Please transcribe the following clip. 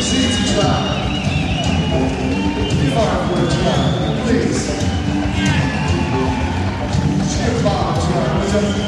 seats back. Give our words one, please. Skip Bob to our